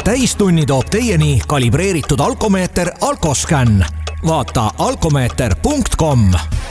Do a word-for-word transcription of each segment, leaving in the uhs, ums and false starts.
täistunni toob teieni kalibreeritud alkomeeter Alkoscan. Vaata alkomeeter punkt com.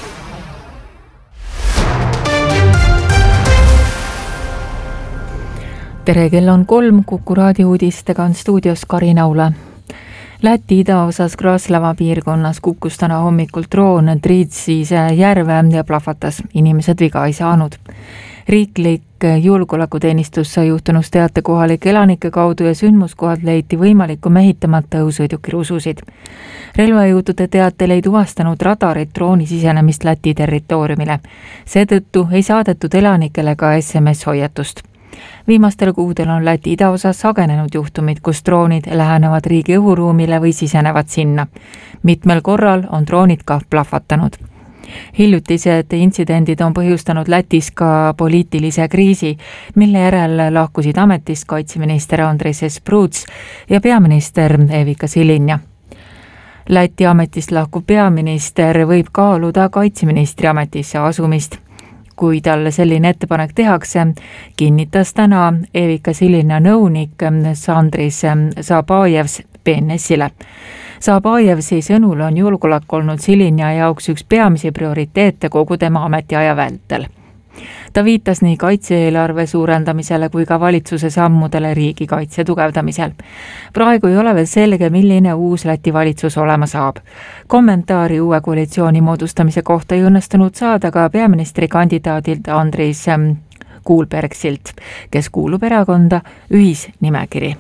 Tere, kell on kolm, Kuku raadio uudistega on stuudios Karin Aula. Läti idaosas Kraslava piirkonnas kukkus täna hommikul droon Triitsise järve ja plahvatas. Inimesed viga ei saanud. Riiklik julgeolekuteenistus sai juhtunust teate kohalike elanike kaudu ja sündmuskohalt leiti võimalikku mehitamata õhusõiduki rususid. Relvajõudude teatel ei tuvastanud radarit drooni sisenemist Läti territooriumile. Seetõttu ei saadetud elanikele ka S M S-hoiatust. Viimastel kuudel on Läti idaosas sagenenud juhtumid, kus droonid lähenevad riigi õhuruumile või sisenevad sinna. Mitmel korral on droonid ka plahvatanud. Hiljutised intsidendid on põhjustanud Lätis ka poliitilise kriisi, mille järel lahkusid ametist kaitseminister Andris Spruts ja peaminister Evika Silinja. Läti ametist lahkuv peaminister võib kaaluda kaitseministri ametisse asumist. Kui talle selline ettepanek tehakse, kinnitas täna Evika Silinja nõunik Andris Zabajevs B N S-ile. Zabajevsi sõnul on julgeolek olnud Silinja jaoks üks peamisi prioriteete kogu tema ametiaja vältel. Ta viitas nii kaitse-eelarve suurendamisele kui ka valitsuse sammudele riigikaitse tugevdamisel. Praegu ei ole veel selge, milline uus Läti valitsus olema saab. Kommentaari uue koalitsiooni moodustamise kohta ei õnnestunud saada ka peaministri kandidaadilt Andris Kuulbergsilt, kes kuulub erakonda Ühisnimekiri.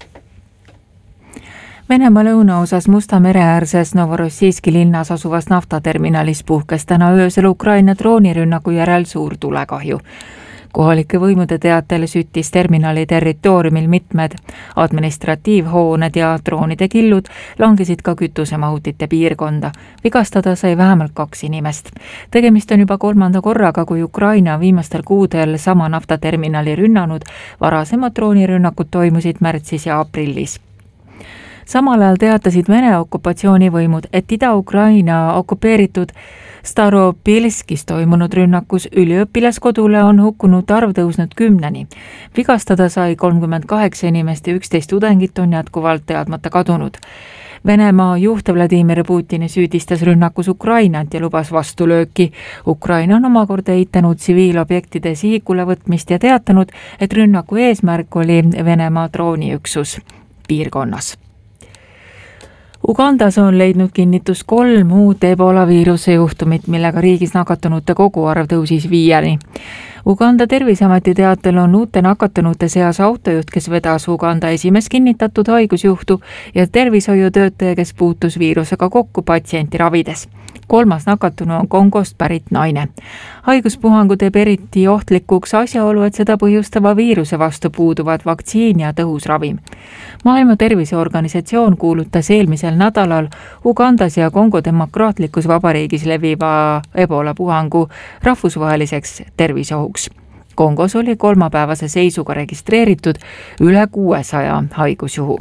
Venemaa lõunaosas Musta mere äärses Novorossijski linnas asuvas naftaterminalis puhkes täna öösel Ukraina droonirünnaku järel suur tulekahju. Kohalike võimude teatel süttis terminali territooriumil mitmed administratiivhooned ja droonide killud langesid ka kütusemahutite piirkonda. Vigastada sai vähemalt kaks inimest. Tegemist on juba kolmanda korraga, kui Ukraina viimastel kuudel sama naftaterminali rünnanud. Varasemad droonirünnakud toimusid märtsis ja aprillis. Samal ajal teatasid Vene okupatsioonivõimud, et Ida-Ukraina okupeeritud Staropilskis toimunud rünnakus üliõpilaskodule on hukkunud arv tõusnud kümneni. Vigastada sai kolmkümmend kaheksa inimest ja üksteist tudengit on jätkuvalt teadmata kadunud. Venemaa juht Vladimir Putin süüdistas rünnakus Ukrainat ja lubas vastulööki. Ukraina on omakorda eitanud tsiviilobjektide sihikule võtmist ja teatanud, et rünnaku eesmärk oli Venemaa drooniüksus piirkonnas. Ugandas on leidnud kinnitus kolm uut ebola viiruse juhtumit, millega riigis nakatunute koguarv tõusis viieni. Uganda terviseameti teatel on uute nakatunute seas autojuht, kes vedas Uganda esimest kinnitatud haigusjuhtu ja tervishoiutöötaja, kes puutus viirusega kokku patsienti ravides. Kolmas nakatunu on Kongost pärit naine. Haiguspuhangu teeb eriti ohtlikuks asjaolu, et seda põhjustava viiruse vastu puuduvad vaktsiin ja tõhus ravim. Maailma Terviseorganisatsioon kuulutas eelmisel nädalal Ugandas ja Kongo demokraatlikus vabariigis leviva ebola puhangu rahvusvaheliseks terviseohuks. Kongos oli kolmapäevase seisuga registreeritud üle kuuesaja haigusjuhu.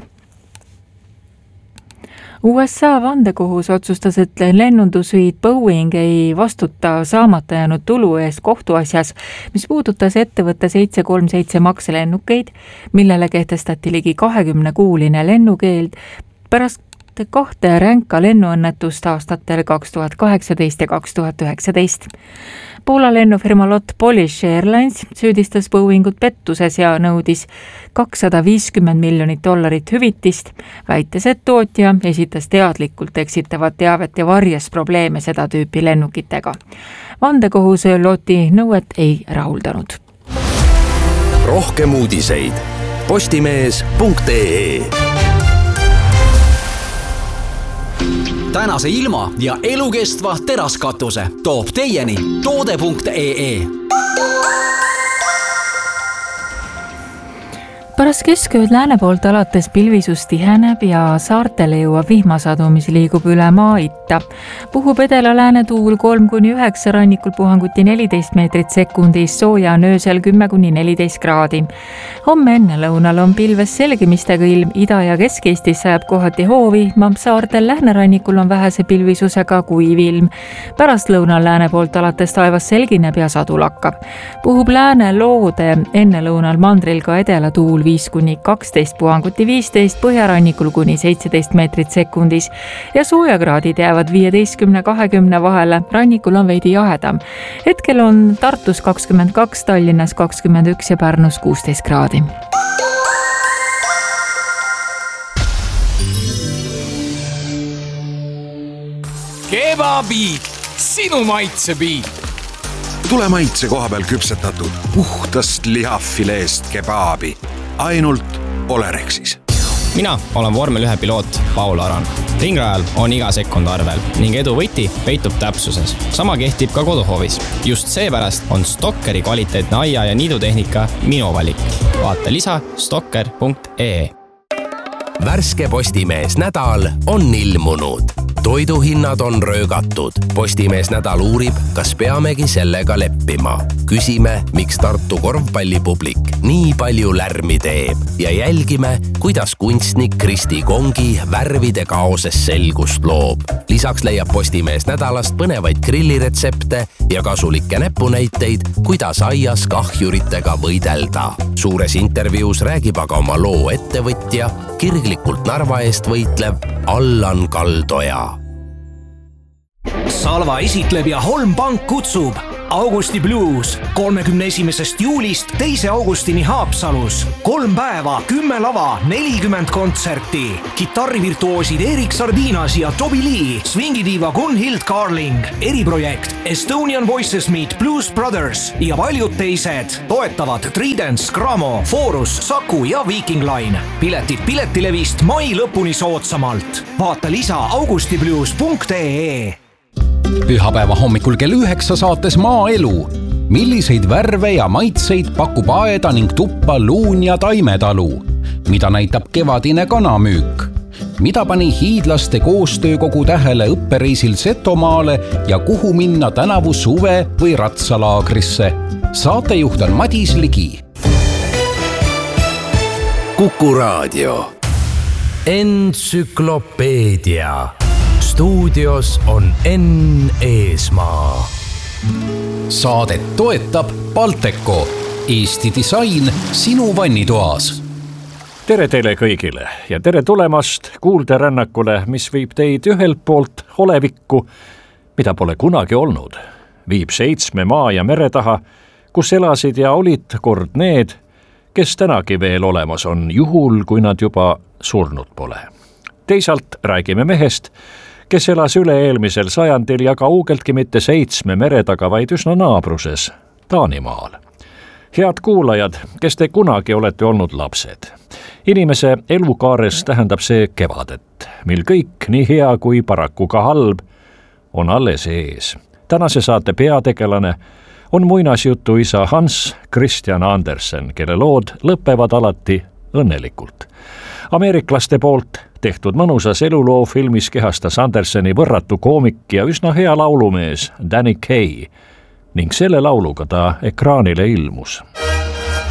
U S A vandekohus otsustas, et lennundusjuhid Boeing ei vastuta saamata jäänud tulu eest kohtuasjas, mis puudutas ettevõtte seitse kolm seitse makselennukeid, millele kehtestati ligi kahekümne kuuline lennukeeld pärast kahte ränka lennuõnnetust aastatel kaks tuhat kaheksateist ja kaks tuhat üheksateist. Poola lennufirma Lot Polish Airlines süüdistas Boeingut pettuses ja nõudis kakssada viiskümmend miljonit dollarit hüvitist, väites, et tootja esitas teadlikult eksitavat teavet ja varjas probleeme seda tüüpi lennukitega. Vandekohus Loti nõuet ei rahuldanud. Rohkem uudiseid postimees punkt ee. Tänase ilma ja elukestva teraskatuse toob teieni toode punkt ee. Pärast keskööd lääne poolt alates pilvisus tiheneb ja saartele jõuab vihmasadu, mis liigub üle maa itta. Puhub edela lääne tuul kolm kuni üheksa, rannikul puhanguti neliteist meetrit sekundis, sooja on öösel kümme kuni neliteist kraadi. Homme enne lõunal on pilves selgimistega ilm, Ida- ja Kesk-Eestis sajab kohati hoovi, saartel Lähnerannikul on vähese pilvisusega kuiv ilm. Pärast lõunal lääne poolt alates taevas selgineb ja sadu lakkab. Puhub lääne loode enne lõunal mandril ka edela tuul viis kuni kaksteist, puhanguti viisteist, põhjarannikul kuni seitseteist meetrit sekundis ja soojakraadid jäävad viieteistkümne kahekümne vahele, rannikul on veidi jahedam. Hetkel on Tartus kakskümmend kaks, Tallinnas kakskümmend üks ja Pärnus kuusteist kraadi. Kebabiit, sinu maitsebiit. Tule maitse koha peal küpsetatud puhtast lihafileest kebaabi. Ainult Olerexis. Mina olen vormel ühe piloot Paul Aran. Ringrajal on iga sekund arvel ning edu võti peitub täpsuses. Sama kehtib ka koduhoovis. Just seepärast on Stokkeri kvaliteetne aia- ja niidutehnika minu valik. Vaata lisa stokker punkt ee. Värske Postimees nädal on ilmunud. Toiduhinnad on röögatud. Postimees nädal uurib, kas peamegi sellega leppima. Küsime, miks Tartu korvpallipublik nii palju lärmi teeb ja jälgime, kuidas kunstnik Kristi Kongi värvide kaoses selgust loob. Lisaks leiab Postimees nädalast põnevaid grilliretsepte ja kasulikke näpunäiteid, kuidas aias kahjuritega võidelda. Suures intervjuus räägib aga oma loo ettevõtja, kirglikult Narva eest võitlev Allan Kaldoja. Salva esitleb ja Holm Pank kutsub Augusti Blues kolmekümne esimesest juulist teise augustini Haapsalus. Kolm päeva, kümme lava, nelikümmend kontserti. Kitarrivirtuoosid Erik Sardinas ja Toby Lee, swingidiiva Gunhild Carling, eriprojekt Estonian Voices Meet Blues Brothers ja paljud teised. Toetavad Tridents, Gramo, Forus, Saku ja Viking Line. Piletid Piletilevist mai lõpuni soodsamalt. Vaata lisa augustiblues punkt ee. Pühapäeva hommikul kell üheksa saates Maaelu. Milliseid värve ja maitseid pakub aeda ning tuppa luun ja taimetalu? Mida näitab kevadine kanamüük? Mida pani hiidlaste koostöökogu tähele õppereisil Setomaale ja kuhu minna tänavu suve või ratsalaagrisse? Saatejuht on Madis Ligi. Kuku Raadio. Entsüklopeedia. Stuudios on Enn Eesmaa. Saadet toetab Balteco. Eesti disain sinu vannitoas. Tere teile kõigile ja tere tulemast kuulderännakule, mis viib teid ühelt poolt olevikku, mida pole kunagi olnud. Viib seitsme maa ja mere taha, kus elasid ja olid kord need, kes tänagi veel olemas on, juhul kui nad juba surnud pole. Teisalt räägime mehest, kes elas üle-eelmisel sajandil ja kaugeltki mitte seitsme mere taga, vaid üsna naabruses, Taanimaal. Head kuulajad, kes te kunagi olete olnud lapsed. Inimese elukaares tähendab see kevadet, mil kõik, nii hea kui paraku ka halb, on alles ees. Tänase saate peategelane on muinasjutu isa Hans Christian Andersen, kelle lood lõpevad alati õnnelikult. Ameeriklaste poolt tehtud mõnusas eluloo filmis kehastas Anderseni võrratu koomik ja üsna hea laulumees Danny Kaye ning selle lauluga ta ekraanile ilmus.